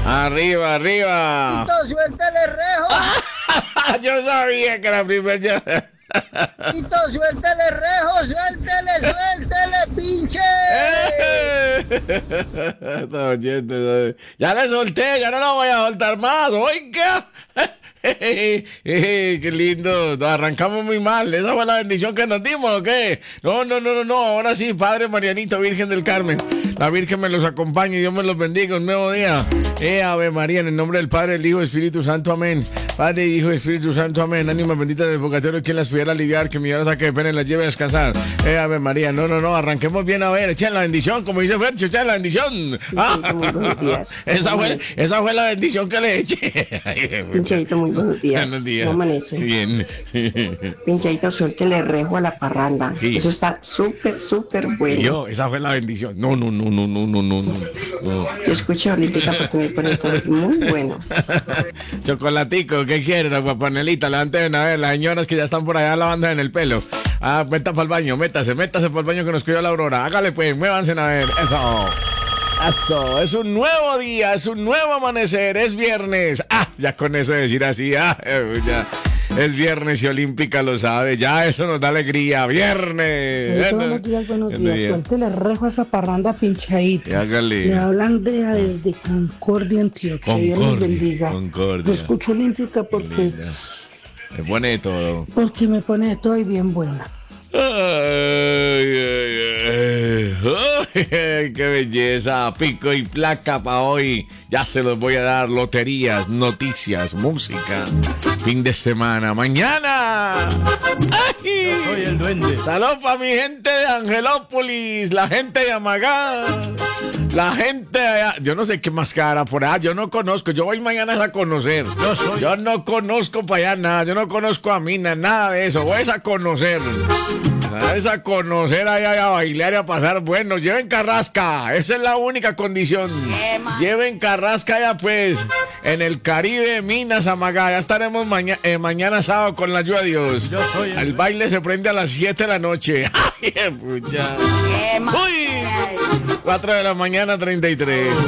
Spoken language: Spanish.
Arriba, arriba. Tito, suéltele rejo. Yo sabía que la primera... Tito, suéltele rejo, suéltele, pinche. Ya le solté, ya no lo voy a soltar más, oiga. Qué lindo, nos arrancamos muy mal. ¿Esa fue la bendición que nos dimos o qué? No, ahora sí, Padre Marianito, Virgen del Carmen. La Virgen me los acompañe y Dios me los bendiga. Un nuevo día. Ave María, en el nombre del Padre, del Hijo y Espíritu Santo, amén. Padre, Hijo y Espíritu Santo, amén. Ánima bendita del purgatorio, quien las pudiera aliviar, que mi hora saque de pena y las lleve a descansar. Ave María, no, arranquemos bien, a ver, echen la bendición, como dice Fercho, echen la bendición. Esa fue la bendición que le eché. Pincheito, muy buenos días. Buenos días. ¿Cómo amanece? Bien. Pincheito, suéltele rejo a la parranda. Sí. Eso está súper bueno. Esa fue la bendición. No. Yo escucho Olímpica porque me pone todo muy bueno. Chocolatico, ¿qué quieren, agua panelita? Levanten a ver, las señoras que ya están por allá lavando en el pelo. Vete para el baño, métase para el baño que nos cuidó la Aurora. Hágale pues, muévanse a ver. Eso, es un nuevo día, es un nuevo amanecer, es viernes. Ya con eso decir así, ya. Es viernes y Olímpica lo sabe, ya eso nos da alegría, viernes. Buenos días. Suéltele rejo a esa parranda pinchadita. Hágale. Me habla Andrea desde Concordia, Antioquia. Dios los bendiga. Concordia. Yo escucho Olímpica porque me pone de todo. Porque me pone de todo y bien buena. Ay, qué belleza, pico y placa para hoy. Ya se los voy a dar: loterías, noticias, música, fin de semana, mañana. ¡Ay! Yo soy el duende. Saludos para mi gente de Angelópolis, la gente de Amagá, la gente de allá. Yo no sé qué más cara por allá, yo no conozco, yo voy mañana a conocer. Yo no conozco para allá nada, yo no conozco a Mina, nada de eso, voy a conocer. ¿Sabes? A conocer allá, a bailar y a pasar. Bueno, lleven carrasca, esa es la única condición. Lleven carrasca allá pues, en el Caribe, Minas, Amagá. Ya estaremos mañana sábado con la ayuda de Dios. El baile se prende a las 7 de la noche. ¡Ay, pucha! ¡Uy! 4 de la mañana, 33.